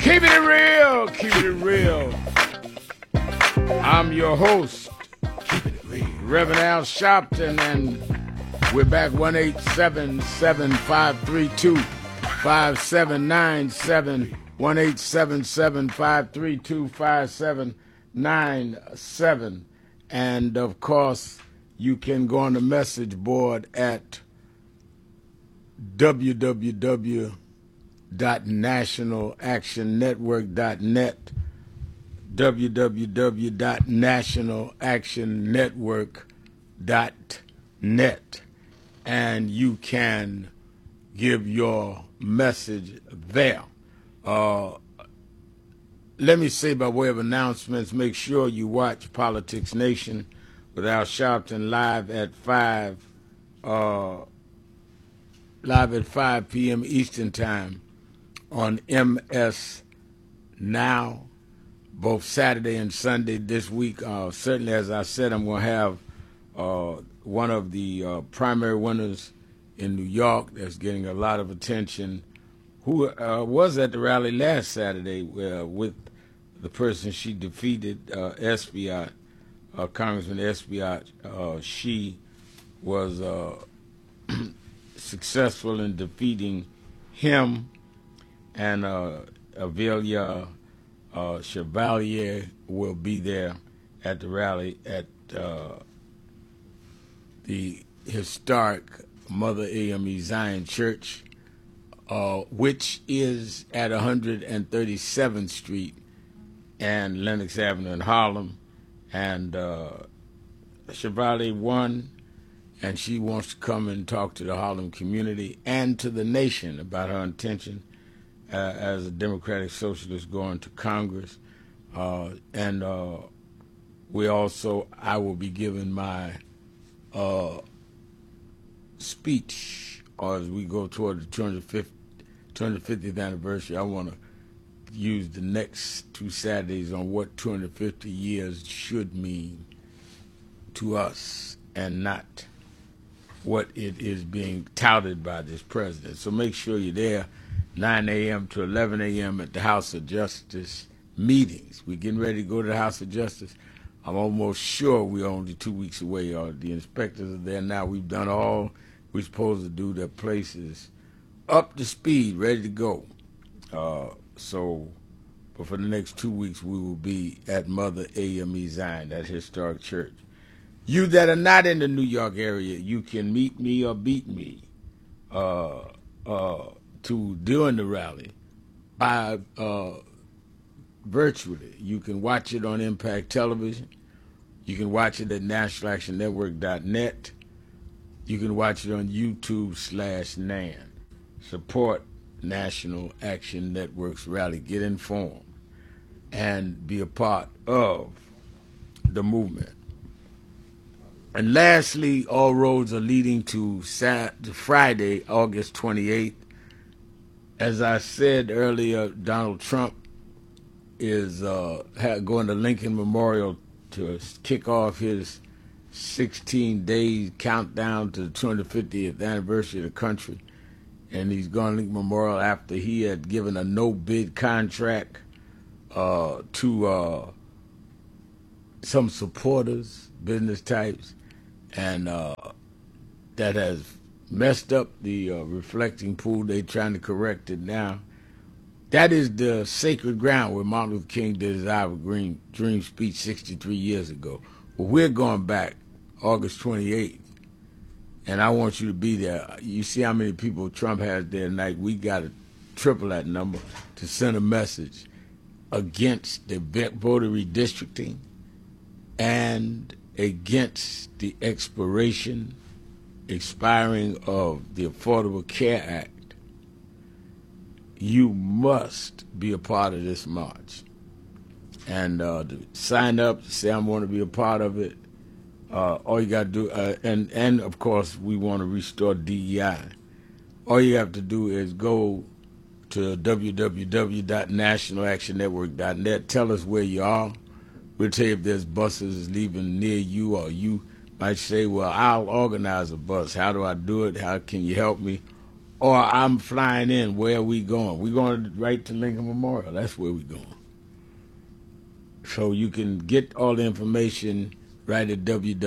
Keep it real, keep it real. I'm your host, Reverend Al Sharpton, and we're back 1-877-532-5797, 1-877-532-5797, and of course, you can go on the message board at www.nationalactionnetwork.net, www.nationalactionnetwork.net, and you can give your message there. Let me say by way of announcements, make sure you watch Politics Nation with Al Sharpton live at 5 p.m. Eastern Time on MS Now, both Saturday and Sunday this week. Certainly, as I said, I'm going to have one of the primary winners in New York that's getting a lot of attention, who was at the rally last Saturday with the person she defeated, Espaillat, Congressman Espaillat. She was successful in defeating him, and Avelia Chevalier will be there at the rally at the historic Mother AME Zion Church, which is at 137th Street and Lenox Avenue in Harlem. And Chevalier won, and she wants to come and talk to the Harlem community and to the nation about her intention as a Democratic Socialist going to Congress. And I will be giving my speech as we go toward the 250th anniversary. I want to use the next 2 Saturdays on what 250 years should mean to us and not what it is being touted by this president. So make sure you're there 9 a.m. to 11 a.m. at the House of Justice meetings. We're getting ready to go to the House of Justice. I'm almost sure we're only 2 weeks away. The inspectors are there now. We've done all we're supposed to do. Their place is up to speed, ready to go. But for the next 2 weeks, we will be at Mother AME Zion, that historic church. You that are not in the New York area, you can meet me or beat me during the rally by virtually. You can watch it on Impact Television. You can watch it at nationalactionnetwork.net. You can watch it on YouTube/NAN. Support National Action Network's rally. Get informed and be a part of the movement. And lastly, all roads are leading to Friday, August 28th. As I said earlier, Donald Trump is going to Lincoln Memorial to kick off his 16-day countdown to the 250th anniversary of the country. And he's going to Lincoln Memorial after he had given a no-bid contract to some supporters, business types, and that has messed up the reflecting pool. They're trying to correct it now. That is the sacred ground where Martin Luther King did his Iowa Green Dream speech 63 years ago. Well, we're going back August 28th, and I want you to be there. You see how many people Trump has there tonight. We got to triple that number to send a message against the voter redistricting and against the expiring of the Affordable Care Act. You must be a part of this march. And to sign up, to say I want to be a part of it, all you got to do, and of course we want to restore DEI. All you have to do is go to www.nationalactionnetwork.net. Tell us where you are. We'll tell you if there's buses leaving near you, or you might say, well, I'll organize a bus. How do I do it? How can you help me? or I'm flying in. Where are we going? We're going right to Lincoln Memorial. That's where we're going. So you can get all the information right at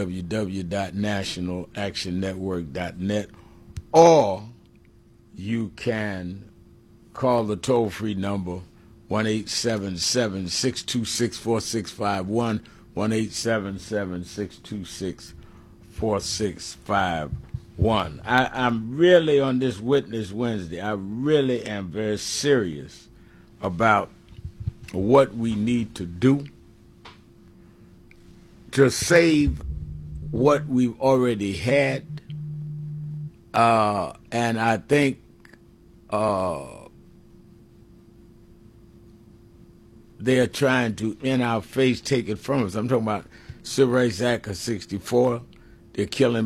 www.nationalactionnetwork.net, or you can call the toll-free number 1-877-626-4651, 1-877-626-4651. I'm really, on this Witness Wednesday, I really am very serious about what we need to do to save what we've already had. And I think they're trying to, in our face, take it from us. I'm talking about Civil Rights Act of 64. They're killing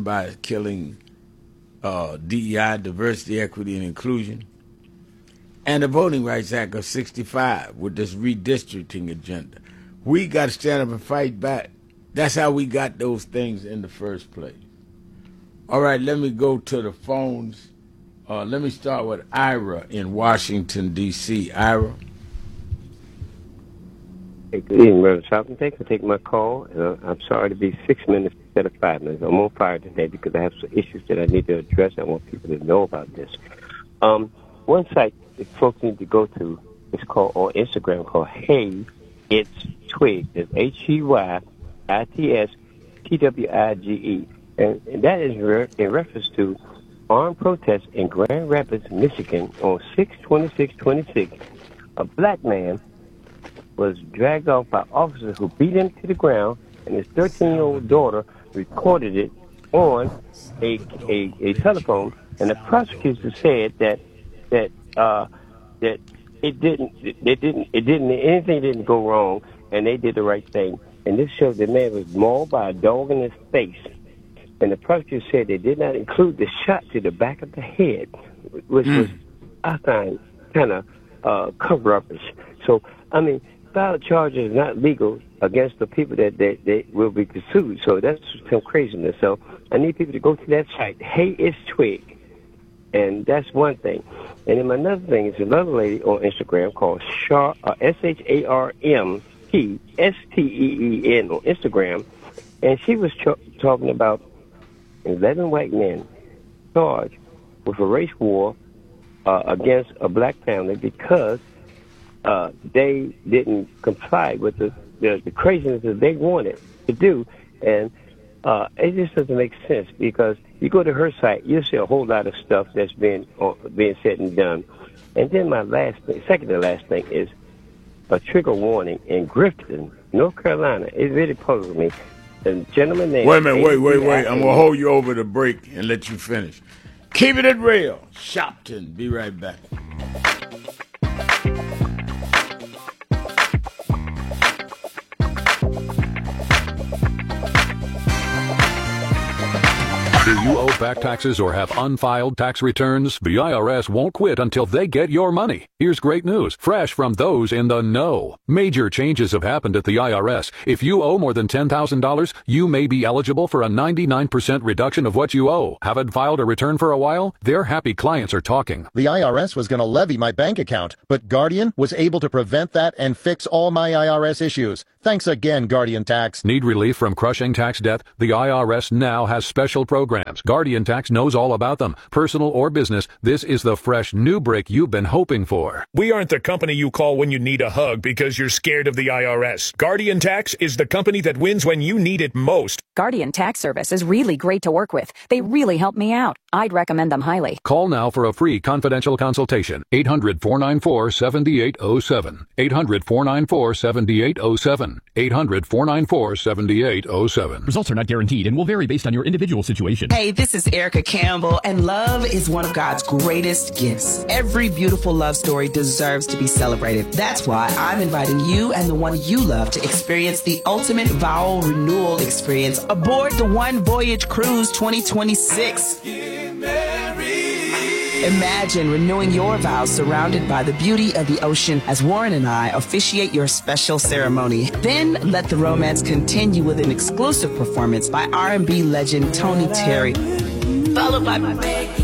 DEI, diversity, equity, and inclusion. And the Voting Rights Act of 65 with this redistricting agenda. We got to stand up and fight back. That's how we got those things in the first place. All right, let me go to the phones. Let me start with Ira in Washington, D.C. Ira. Hey, good evening, Brother Charlton. Thanks for taking my call. I'm sorry to be 6 minutes instead of 5 minutes. I'm on fire today because I have some issues that I need to address. I want people to know about this. One site that folks need to go to is called on Instagram called Hey It's Twig. It's HEYITSTWIGE. And that is in reference to armed protests in Grand Rapids, Michigan on 6/26/26. A black man was dragged off by officers who beat him to the ground, and his 13-year-old daughter recorded it on a telephone. And the prosecutor said that anything didn't go wrong, and they did the right thing. And this shows the man was mauled by a dog in his face. And the prosecutor said they did not include the shot to the back of the head, which was, I find, kind of cover-uppish. So, I mean, violent charges are not legal against the people that they will be pursued. So that's some craziness. So I need people to go to that site. Hey, it's Twig. And that's one thing. And then another thing is another lady on Instagram called SHARMPSTEEN on Instagram. And she was talking about 11 white men charged with a race war against a black family because they didn't comply with the craziness that they wanted to do. And it just doesn't make sense because you go to her site, you'll see a whole lot of stuff that's being said and done. And then my second to last thing is a trigger warning in Grifton, North Carolina. It really puzzles me. The gentleman named... Wait a minute, wait. I'm going to hold you over the break and let you finish. Keep it at real. Shopton. Be right back. Do you owe back taxes or have unfiled tax returns? The IRS won't quit until they get your money. Here's great news, fresh from those in the know. Major changes have happened at the IRS. If you owe more than $10,000, you may be eligible for a 99% reduction of what you owe. Haven't filed a return for a while? Their happy clients are talking. The IRS was going to levy my bank account, but Guardian was able to prevent that and fix all my IRS issues. Thanks again, Guardian Tax. Need relief from crushing tax debt? The IRS now has special programs. Guardian Tax knows all about them. Personal or business, this is the fresh new break you've been hoping for. We aren't the company you call when you need a hug because you're scared of the IRS. Guardian Tax is the company that wins when you need it most. Guardian Tax Service is really great to work with. They really help me out. I'd recommend them highly. Call now for a free confidential consultation. 800-494-7807. 800-494-7807. 800-494-7807. Results are not guaranteed and will vary based on your individual situation. Hey, this is Erica Campbell, and love is one of God's greatest gifts. Every beautiful love story deserves to be celebrated. That's why I'm inviting you and the one you love to experience the ultimate vow renewal experience aboard the One Voyage Cruise 2026. Imagine renewing your vows surrounded by the beauty of the ocean as Warren and I officiate your special ceremony. Then let the romance continue with an exclusive performance by R&B legend Tony Terry, followed by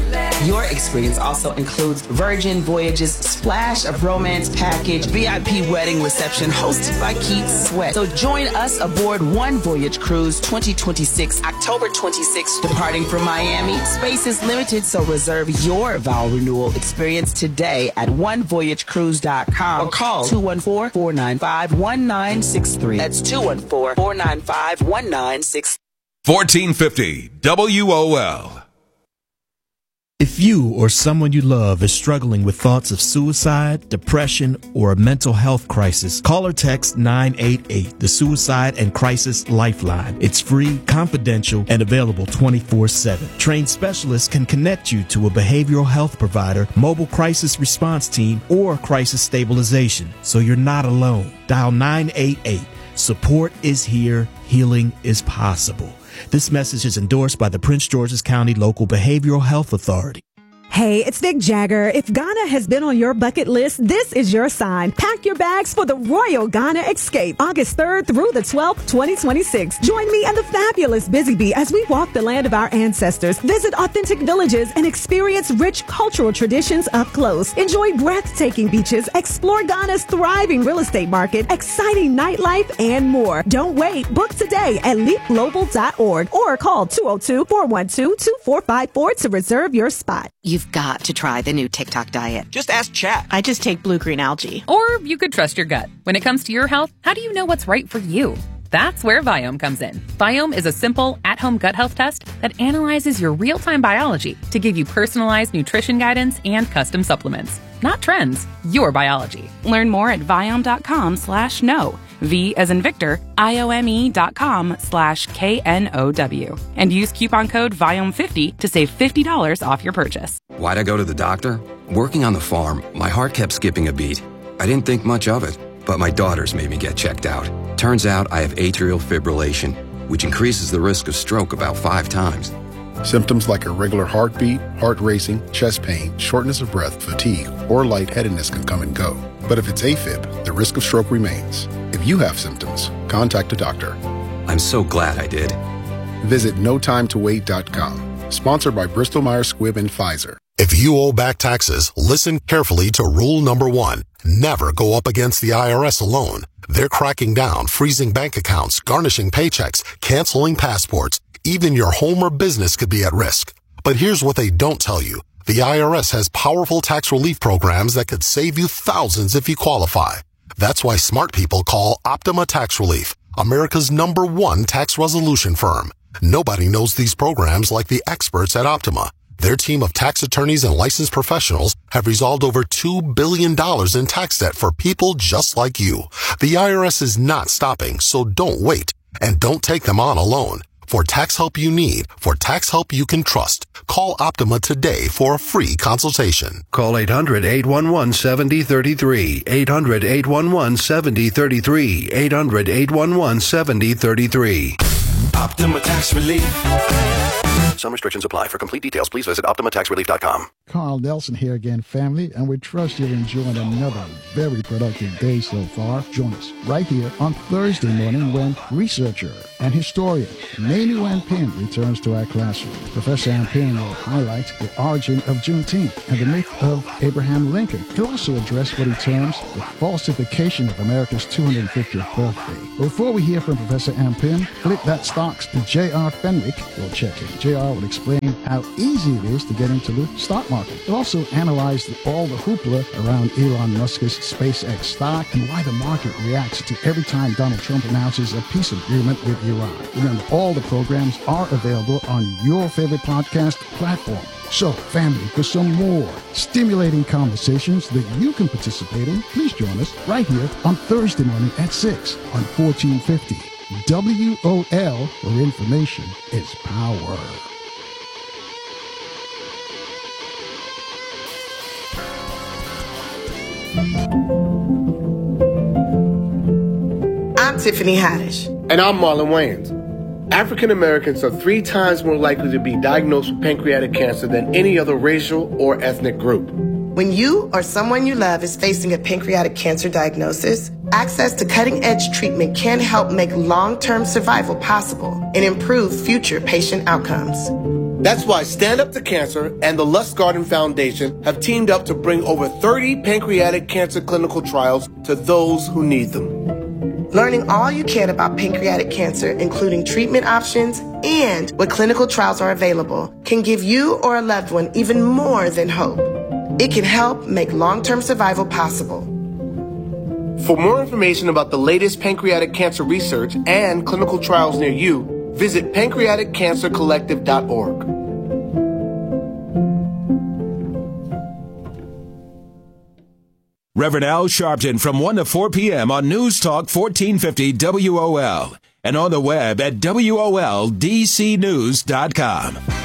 Your experience also includes Virgin Voyages Splash of Romance package, VIP wedding reception hosted by Keith Sweat. So join us aboard One Voyage Cruise 2026, October 26th, departing from Miami. Space is limited, so reserve your vow renewal experience today at onevoyagecruise.com or call 214-495-1963. That's 214-495-1963. 1450 WOL. If you or someone you love is struggling with thoughts of suicide, depression, or a mental health crisis, call or text 988, the Suicide and Crisis Lifeline. It's free, confidential, and available 24/7. Trained specialists can connect you to a behavioral health provider, mobile crisis response team, or crisis stabilization, so you're not alone. Dial 988. Support is here. Healing is possible. This message is endorsed by the Prince George's County Local Behavioral Health Authority. Hey, it's Vic Jagger. If Ghana has been on your bucket list, this is your sign. Pack your bags for the Royal Ghana Escape, August 3rd through the 12th, 2026. Join me and the fabulous Busy Bee as we walk the land of our ancestors, visit authentic villages, and experience rich cultural traditions up close. Enjoy breathtaking beaches, explore Ghana's thriving real estate market, exciting nightlife, and more. Don't wait. Book today at leapglobal.org or call 202-412-2454 to reserve your spot. You've got to try the new TikTok diet. Just ask Chat. I just take blue-green algae. Or you could trust your gut. When it comes to your health, how do you know what's right for you? That's where Viome comes in. Viome is a simple, at-home gut health test that analyzes your real-time biology to give you personalized nutrition guidance and custom supplements. Not trends, your biology. Learn more at Viome.com/know. V as in Victor, IOME.com/KNOW. And use coupon code VIOME50 to save $50 off your purchase. Why'd I go to the doctor? Working on the farm, my heart kept skipping a beat. I didn't think much of it, but my daughters made me get checked out. Turns out I have atrial fibrillation, which increases the risk of stroke about 5 times. Symptoms like irregular heartbeat, heart racing, chest pain, shortness of breath, fatigue, or lightheadedness can come and go. But if it's AFib, the risk of stroke remains. If you have symptoms, contact a doctor. I'm so glad I did. Visit notimetowait.com. Sponsored by Bristol Myers Squibb and Pfizer. If you owe back taxes, listen carefully to rule number 1. Never go up against the IRS alone. They're cracking down, freezing bank accounts, garnishing paychecks, canceling passports. Even your home or business could be at risk. But here's what they don't tell you. The IRS has powerful tax relief programs that could save you thousands if you qualify. That's why smart people call Optima Tax Relief, America's #1 tax resolution firm. Nobody knows these programs like the experts at Optima. Their team of tax attorneys and licensed professionals have resolved over $2 billion in tax debt for people just like you. The IRS is not stopping, so don't wait. And don't take them on alone. For tax help you need, for tax help you can trust, call Optima today for a free consultation. Call 800-811-7033, 800-811-7033, 800-811-7033. Optima Tax Relief. Some restrictions apply. For complete details, please visit OptimaTaxRelief.com. Carl Nelson here again, family, and we trust you're enjoying another very productive day so far. Join us right here on Thursday morning when researcher and historian Mamie Wan Pin returns to our classroom. Professor Ann Pin will highlight the origin of Juneteenth and the myth of Abraham Lincoln. He'll also address what he terms the falsification of America's 250th birthday. Before we hear from Professor Ann Pin, Flip That Stocks to J.R. Fenwick will check in. J.R. will explain how easy it is to get into the stock market. He'll also analyze all the hoopla around Elon Musk's SpaceX stock and why the market reacts to every time Donald Trump announces a peace agreement with Iran. Remember, all the programs are available on your favorite podcast platform. So, family, for some more stimulating conversations that you can participate in, please join us right here on Thursday morning at 6 on 1450. WOL, where information is power. I'm Tiffany Haddish. And I'm Marlon Wayans. African Americans are 3 times more likely to be diagnosed with pancreatic cancer than any other racial or ethnic group. When you or someone you love is facing a pancreatic cancer diagnosis, access to cutting-edge treatment can help make long-term survival possible and improve future patient outcomes. That's why Stand Up to Cancer and the Lust Garden Foundation have teamed up to bring over 30 pancreatic cancer clinical trials to those who need them. Learning all you can about pancreatic cancer, including treatment options and what clinical trials are available, can give you or a loved one even more than hope. It can help make long-term survival possible. For more information about the latest pancreatic cancer research and clinical trials near you, visit pancreaticcancercollective.org. Reverend Al Sharpton from 1 to 4 p.m. on News Talk 1450 WOL and on the web at WOLDCnews.com.